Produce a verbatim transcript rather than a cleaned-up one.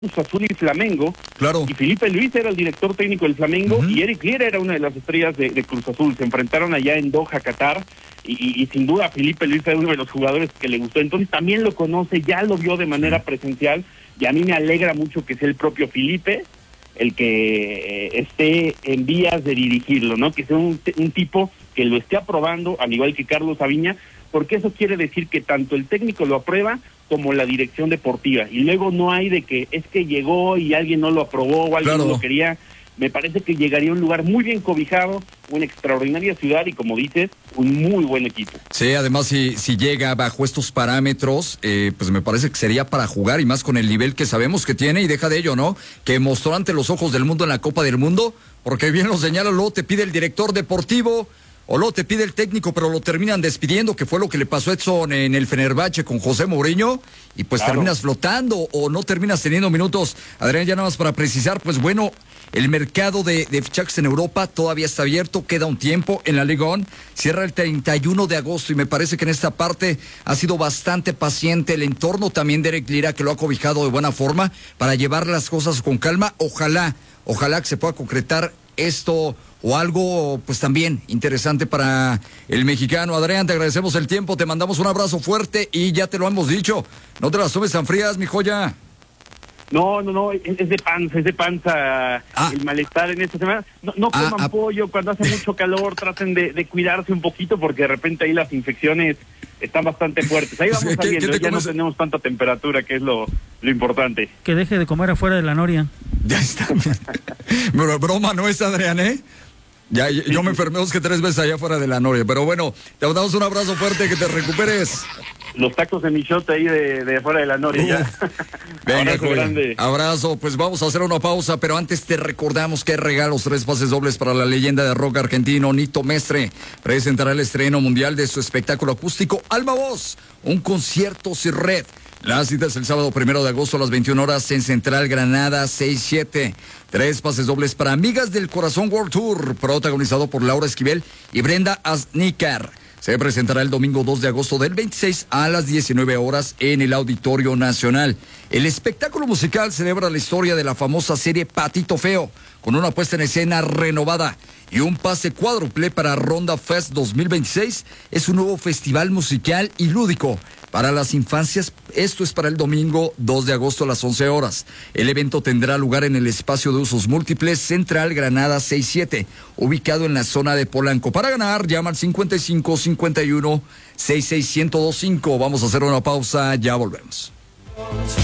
Cruz Azul y Flamengo. Claro. Y Felipe Luis era el director técnico del Flamengo, uh-huh. y Eric Liera era una de las estrellas de, de Cruz Azul. Se enfrentaron allá en Doha, Qatar, y, y, y sin duda Felipe Luis era uno de los jugadores que le gustó. Entonces también lo conoce, ya lo vio de manera sí. presencial, y a mí me alegra mucho que sea el propio Felipe el que eh, esté en vías de dirigirlo, ¿no? Que sea un, un tipo que lo esté aprobando, al igual que Carlos Aviña, porque eso quiere decir que tanto el técnico lo aprueba como la dirección deportiva, y luego no hay de que es que llegó y alguien no lo aprobó o alguien claro. no lo quería. Me parece que llegaría a un lugar muy bien cobijado, una extraordinaria ciudad y, como dices, un muy buen equipo. Sí, además si, si llega bajo estos parámetros, eh, pues me parece que sería para jugar, y más con el nivel que sabemos que tiene, y deja de ello, ¿no? Que mostró ante los ojos del mundo en la Copa del Mundo, porque bien lo señala, luego te pide el director deportivo, o luego te pide el técnico, pero lo terminan despidiendo, que fue lo que le pasó a Edson en el Fenerbahce con José Mourinho, y pues claro. terminas flotando o no terminas teniendo minutos. Adrián, ya nada más para precisar, pues bueno, el mercado de, de fichajes en Europa todavía está abierto, queda un tiempo en la Ligue uno, cierra el treinta y uno de agosto, y me parece que en esta parte ha sido bastante paciente el entorno también de Eric Liera, que lo ha cobijado de buena forma para llevar las cosas con calma. Ojalá, ojalá que se pueda concretar esto o algo pues también interesante para el mexicano. Adrián, te agradecemos el tiempo, te mandamos un abrazo fuerte y ya te lo hemos dicho, no te las tomes tan frías, mi joya. No, no, no, es, es de panza, es de panza ah. el malestar en esta semana. No, no coman ah, ah. pollo cuando hace mucho calor, traten de, de cuidarse un poquito porque de repente ahí las infecciones están bastante fuertes. Ahí vamos ¿Qué, saliendo, ¿qué ya comes? No tenemos tanta temperatura, que es lo, lo importante. Que deje de comer afuera de la noria. Ya está. Pero broma no es, Adrián, ¿eh? Ya, yo sí. me enfermé dos que tres veces allá fuera de la noria, pero bueno, te mandamos un abrazo fuerte, que te recuperes. Los tacos de michote ahí de, de fuera de la noria, ya. Venga, abrazo grande. Abrazo, pues vamos a hacer una pausa, pero antes te recordamos que hay regalos, tres pases dobles para la leyenda de rock argentino, Nito Mestre. Presentará el estreno mundial de su espectáculo acústico Alma Voz, un concierto sin red. La cita es el sábado primero de agosto a las veintiuna horas en Central Granada seis siete. Tres pases dobles para Amigas del Corazón World Tour, protagonizado por Laura Esquivel y Brenda Asnícar. Se presentará el domingo dos de agosto del veintiséis a las diecinueve horas en el Auditorio Nacional. El espectáculo musical celebra la historia de la famosa serie Patito Feo, con una puesta en escena renovada y un pase cuádruple para Ronda Fest dos mil veintiséis. Es un nuevo festival musical y lúdico para las infancias. Esto es para el domingo dos de agosto a las once horas. El evento tendrá lugar en el espacio de usos múltiples Central Granada seis siete, ubicado en la zona de Polanco. Para ganar, llama al cincuenta y cinco cincuenta y uno sesenta y seis ciento veinticinco. Vamos a hacer una pausa, ya volvemos.